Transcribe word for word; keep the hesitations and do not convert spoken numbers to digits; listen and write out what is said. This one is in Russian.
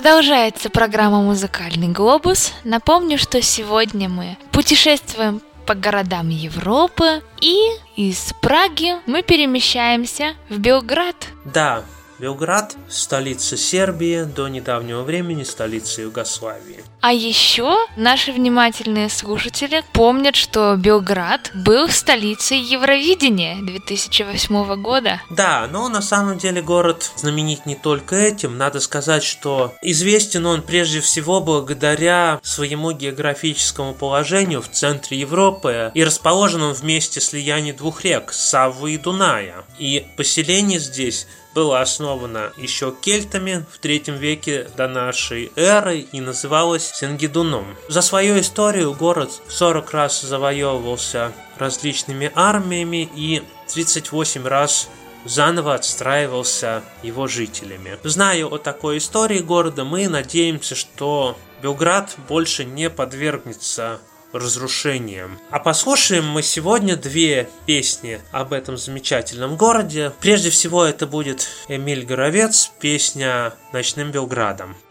Продолжается программа «Музыкальный глобус». Напомню, что сегодня мы путешествуем по городам Европы, и из Праги мы перемещаемся в Белград. Да, Белград – столица Сербии, до недавнего времени столица Югославии. А еще наши внимательные слушатели помнят, что Белград был столицей Евровидения две тысячи восьмого года. Да, но на самом деле город знаменит не только этим. Надо сказать, что известен он прежде всего благодаря своему географическому положению в центре Европы, и расположен он в месте слияния двух рек – Саввы и Дуная. И поселение здесь было основано еще кельтами в третьем веке до нашей эры и называлось Сингидуном. За свою историю город сорок раз завоевывался различными армиями и тридцать восемь раз заново отстраивался его жителями. Зная о такой истории города, мы надеемся, что Белград больше не подвергнется разрушением. А послушаем мы сегодня две песни об этом замечательном городе. Прежде всего это будет Эмиль Горовец, песня «Ночным Белградом».